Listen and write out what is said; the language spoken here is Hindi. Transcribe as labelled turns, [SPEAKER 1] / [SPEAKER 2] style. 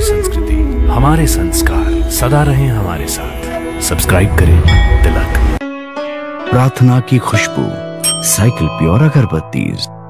[SPEAKER 1] संस्कृति, हमारे संस्कार सदा रहें हमारे साथ। सब्सक्राइब करें तिलक।
[SPEAKER 2] प्रार्थना की खुशबू, साइकिल प्योर अगरबत्तीज।